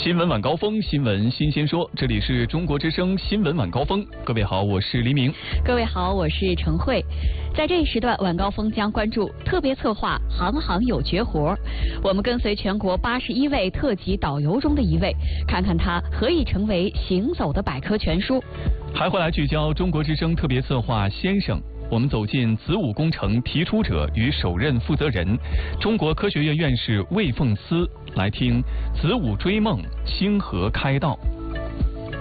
新闻晚高峰，新闻新鲜说，这里是中国之声新闻晚高峰。各位好，我是黎明。 各位好，我是陈慧。在这一时段，晚高峰将关注特别策划“行行有绝活”。我们跟随全国81位特级导游中的一位，看看他何以成为行走的百科全书。 还会来聚焦中国之声特别策划先生。我们走进子午工程提出者与首任负责人，中国科学院院士魏凤思，来听子午追梦，星河开道。